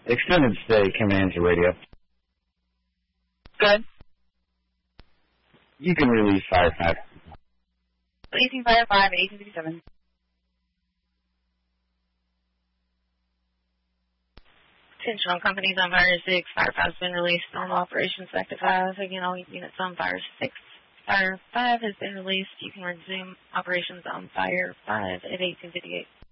Extended stay coming into radio. Good. You can release Fire 5. Releasing Fire 5 at 1857. Attention all companies on Fire 6. Fire 5 has been released. Normal operations back to 5. Again, all units on Fire 6. Fire 5 has been released. You can resume operations on Fire 5 at 1858.